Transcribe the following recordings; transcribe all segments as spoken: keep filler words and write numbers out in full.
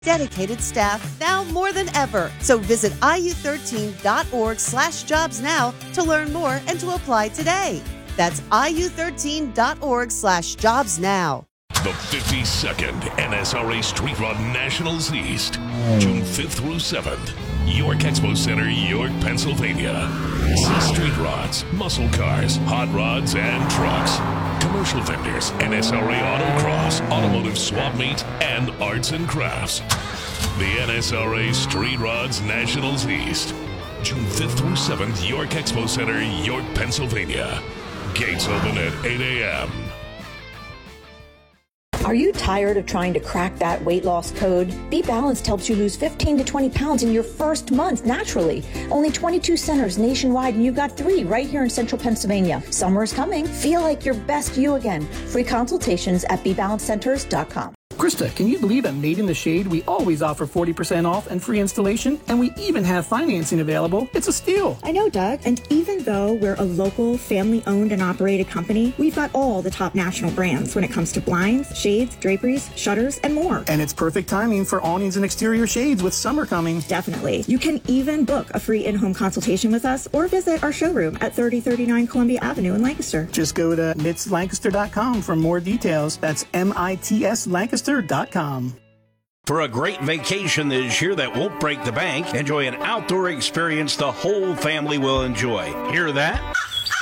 Dedicated staff now more than ever. So visit I U thirteen dot org slash jobs now to learn more and to apply today. That's I U thirteen dot org slash jobs now. The fifty-second N S R A Street Rod Nationals East, June fifth through seventh. York Expo Center, York, Pennsylvania. See street rods, muscle cars, hot rods, and trucks. Commercial vendors, N S R A Autocross, Automotive Swap Meet, and Arts and Crafts. The N S R A Street Rods Nationals East, June fifth through seventh, York Expo Center, York, Pennsylvania. Gates open at eight a.m. Are you tired of trying to crack that weight loss code? Be Balanced helps you lose fifteen to twenty pounds in your first month naturally. Only twenty-two centers nationwide, and you've got three right here in central Pennsylvania. Summer's coming. Feel like your best you again. Free consultations at be balanced centers dot com. Krista, can you believe at Made in the Shade we always offer forty percent off and free installation, and we even have financing available? It's a steal. I know, Doug, and even though we're a local, family-owned and operated company, we've got all the top national brands when it comes to blinds, shades, draperies, shutters, and more. And it's perfect timing for awnings and exterior shades with summer coming. Definitely. You can even book a free in-home consultation with us or visit our showroom at thirty thirty-nine Columbia Avenue in Lancaster. Just go to mits lancaster dot com for more details. That's M I T S Lancaster dot com. For a great vacation this year that won't break the bank, enjoy an outdoor experience the whole family will enjoy. Hear that?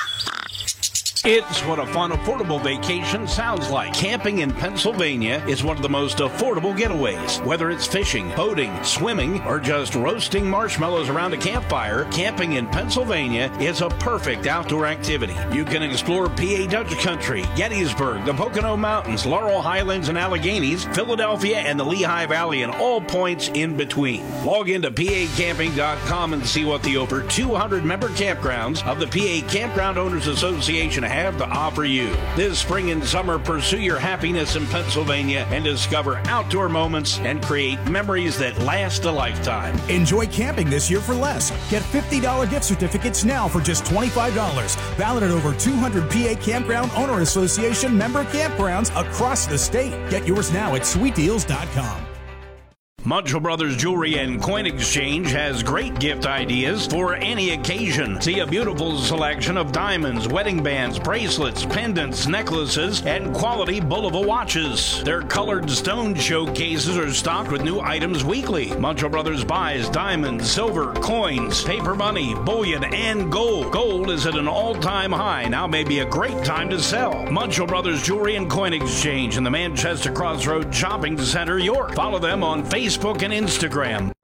It's what a fun, affordable vacation sounds like. Camping in Pennsylvania is one of the most affordable getaways. Whether it's fishing, boating, swimming, or just roasting marshmallows around a campfire, camping in Pennsylvania is a perfect outdoor activity. You can explore P A Dutch Country, Gettysburg, the Pocono Mountains, Laurel Highlands and Alleghenies, Philadelphia, and the Lehigh Valley, and all points in between. Log into P A camping dot com and see what the over two hundred member campgrounds of the P A Campground Owners Association have to offer you. This spring and summer, pursue your happiness in Pennsylvania and discover outdoor moments and create memories that last a lifetime. Enjoy camping this year for less. Get fifty dollars gift certificates now for just twenty-five dollars. Valid at over two hundred P A Campground Owner Association member campgrounds across the state. Get yours now at sweet deals dot com. Munchell Brothers Jewelry and Coin Exchange has great gift ideas for any occasion. See a beautiful selection of diamonds, wedding bands, bracelets, pendants, necklaces, and quality Bulova watches. Their colored stone showcases are stocked with new items weekly. Munchell Brothers buys diamonds, silver, coins, paper money, bullion, and gold. Gold is at an all-time high. Now may be a great time to sell. Munchell Brothers Jewelry and Coin Exchange in the Manchester Crossroads Shopping Center, York. Follow them on Facebook Facebook and Instagram.